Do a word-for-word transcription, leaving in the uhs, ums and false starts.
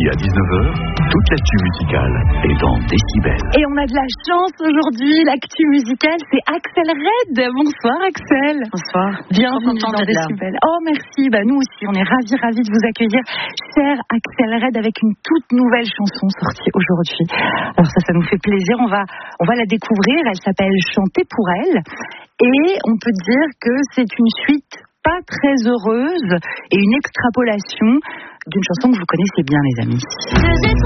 à dix-neuf heures, toute l'actu musicale est dans Décibel. Et on a de la chance aujourd'hui, l'actu musicale, c'est Axel Red. Bonsoir Axel. Bonsoir. Bienvenue dans Décibel. Oh merci, bah, nous aussi, on est ravis, ravis de vous accueillir. Cher Axel Red, avec une toute nouvelle chanson sortie aujourd'hui. Alors ça, ça nous fait plaisir, on va, on va la découvrir, elle s'appelle Chanter pour elle. Et on peut dire que c'est une suite pas très heureuse et une extrapolation d'une chanson que vous connaissez bien, les amis.